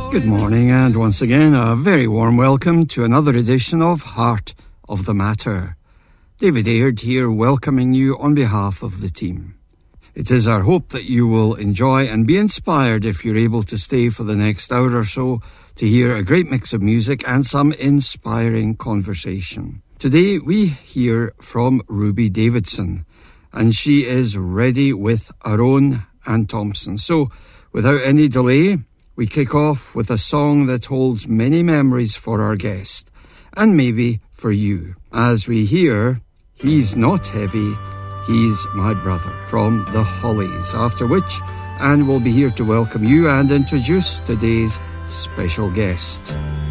Good morning, and once again a very warm welcome to another edition of Heart of the Matter. David Aird here, welcoming you on behalf of the team. It is our hope that you will enjoy and be inspired if you're able to stay for the next hour or so to hear a great mix of music and some inspiring conversation. Today we hear from Ruby Davidson, and she is ready with our own Anne Thompson. So, without any delay, we kick off with a song that holds many memories for our guest, and maybe for you, as we hear He's Not Heavy, He's My Brother from the Hollies, after which Anne will be here to welcome you and introduce today's special guest.